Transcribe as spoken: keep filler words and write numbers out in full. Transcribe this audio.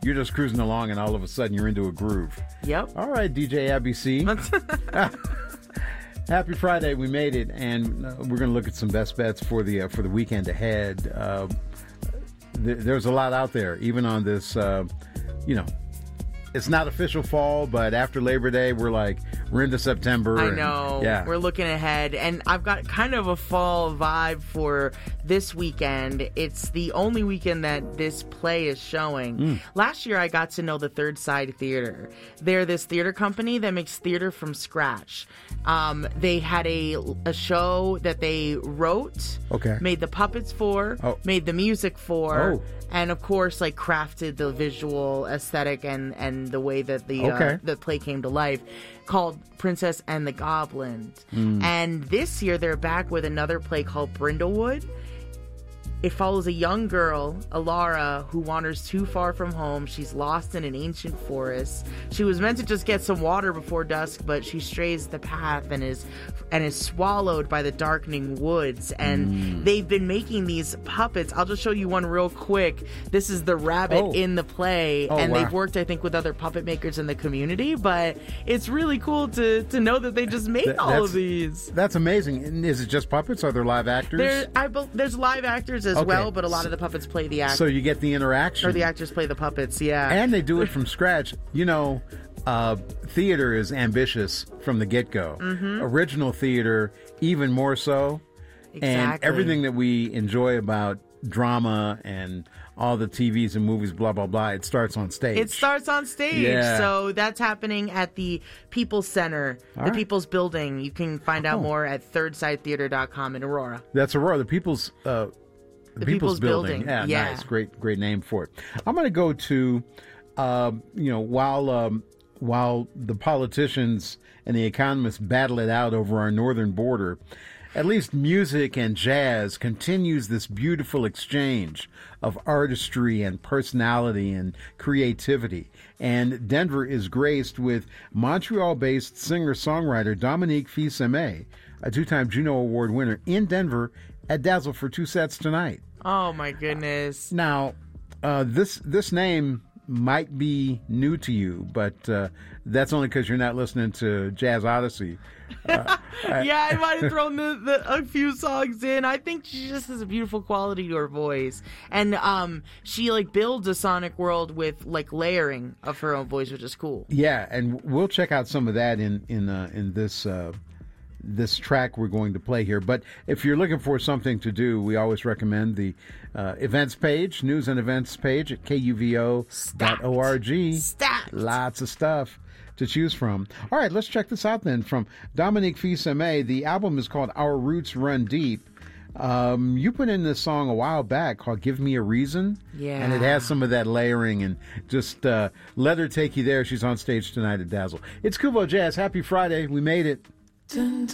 you're just cruising along, and all of a sudden you're into a groove. Yep. All right, D J Abby C. Happy Friday, we made it, and uh, we're going to look at some best bets for the uh, for the weekend ahead. Uh, th- there's a lot out there, even on this, uh, you know, it's not official fall, but after Labor Day, we're like, we're into September. I and, know. yeah. We're looking ahead, and I've got kind of a fall vibe for this weekend. It's the only weekend that this play is showing. Mm. Last year, I got to know the Third Side Theater. They're this theater company that makes theater from scratch. Um, they had a, a show that they wrote, okay. made the puppets for, oh. made the music for, oh. and of course, like crafted the visual aesthetic and, and the way that the okay. uh, the play came to life, called Princess and the Goblin. Mm. And this year they're back with another play called Brindlewood. It follows a young girl, Alara, who wanders too far from home. She's lost in an ancient forest. She was meant to just get some water before dusk, but she strays the path and is and is swallowed by the darkening woods. And mm. they've been making these puppets. I'll just show you one real quick. This is the rabbit oh. in the play, oh, and wow. they've worked, I think, with other puppet makers in the community. But it's really cool to to know that they just made Th- all of these. That's amazing. And is it just puppets? Are there live actors? There, I, there's live actors as okay. well, but a lot of the puppets play the actors. So you get the interaction. Or the actors play the puppets, yeah. And they do it from scratch. You know, uh, theater is ambitious from the get-go. Mm-hmm. Original theater, even more so. Exactly. And everything that we enjoy about drama and all the T Vs and movies, blah, blah, blah, it starts on stage. It starts on stage. Yeah. So that's happening at the People's Center, all the right. People's Building. You can find out oh. more at third side theater dot com in Aurora. That's Aurora, the People's... Uh, The, the People's, People's Building. Building. Yeah, yeah, nice. Great, great name for it. I'm going to go to, uh, you know, while um, while the politicians and the economists battle it out over our northern border, at least music and jazz continues this beautiful exchange of artistry and personality and creativity. And Denver is graced with Montreal-based singer-songwriter Dominique Fils-Aimé, a two-time Juno Award winner, in Denver at Dazzle for two sets tonight. Oh my goodness! Now, uh, this this name might be new to you, but uh, that's only because you're not listening to Jazz Odyssey. Uh, yeah, I might have thrown the, the, a few songs in. I think she just has a beautiful quality to her voice, and um, she like builds a sonic world with like layering of her own voice, which is cool. Yeah, and we'll check out some of that in in uh, in this. Uh, this track we're going to play here. But if you're looking for something to do, we always recommend the uh, events page, news and events page at K U V O dot org. Stacked. Lots of stuff to choose from. All right, let's check this out then from Dominique Fils-Aimé. The album is called Our Roots Run Deep. Um, you put in this song a while back called Give Me a Reason. Yeah. And it has some of that layering, and just uh, let her take you there. She's on stage tonight at Dazzle. It's Kuvo Jazz. Happy Friday. We made it. Dun, dun.